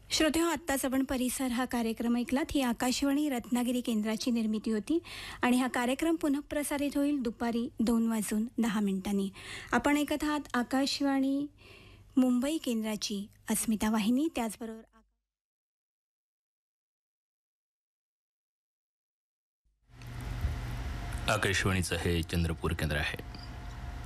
श्रोते हो, आत्ताच आपण परिसर हा कार्यक्रम ऐकलात. ही आकाशवाणी रत्नागिरी केंद्राची निर्मिती होती आणि हा कार्यक्रम पुनः प्रसारित होईल दुपारी 2:10 आपण ऐकत आहात आकाशवाणी मुंबई केंद्राची अस्मिता वाहिनी. त्याचबरोबर आकाशवाणीचं हे चंद्रपूर केंद्र आहे.